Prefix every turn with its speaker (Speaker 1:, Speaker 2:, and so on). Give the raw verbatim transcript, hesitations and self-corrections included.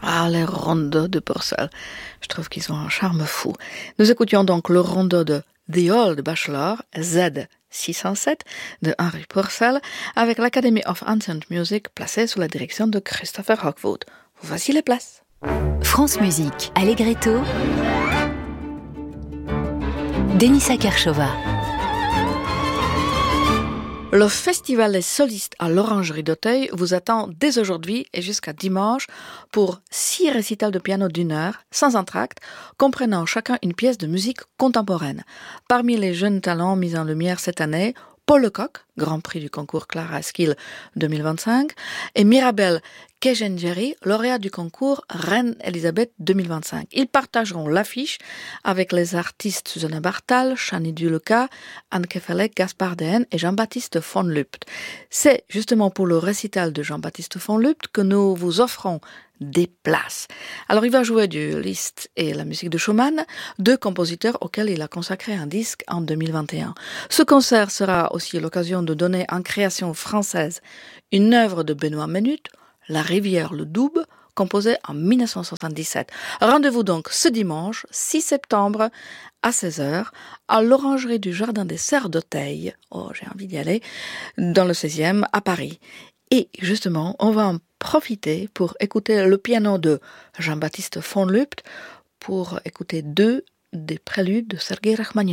Speaker 1: Ah, les rondeaux de Purcell. Je trouve qu'ils ont un charme fou. Nous écoutions donc le rondeau de The Old Bachelor, Z six cent sept, de Henry Purcell, avec l'Academy of Ancient Music placée sous la direction de Christopher Hogwood. Voici les places.
Speaker 2: France Musique, Allegretto, Denisa Kershova.
Speaker 1: Le Festival des solistes à l'Orangerie d'Auteuil vous attend dès aujourd'hui et jusqu'à dimanche pour six récitals de piano d'une heure, sans entracte, comprenant chacun une pièce de musique contemporaine. Parmi les jeunes talents mis en lumière cette année, Paul Lecoq, Grand Prix du concours Clara Skill deux mille vingt-cinq, et Mirabel Kejengeri, lauréat du concours Reine Elisabeth deux mille vingt-cinq. Ils partageront l'affiche avec les artistes Susanna Bartal, Shani Duluca, Anne Kefelec, Gaspard Dehn et Jean-Baptiste von Lupt. C'est justement pour le récital de Jean-Baptiste von Lupt que nous vous offrons des places. Alors il va jouer du Liszt et la musique de Schumann, deux compositeurs auxquels il a consacré un disque en deux mille vingt et un. Ce concert sera aussi l'occasion de donner en création française une œuvre de Benoît Menut, La rivière le Doubs, composée en dix-neuf cent soixante-dix-sept. Rendez-vous donc ce dimanche six septembre à seize heures à l'Orangerie du Jardin des Serres d'Auteuil, oh j'ai envie d'y aller, dans le seizième à Paris. Et justement, on va en profiter pour écouter le piano de Jean-Baptiste von Lupt, pour écouter deux des préludes de Sergei Rachmaninoff.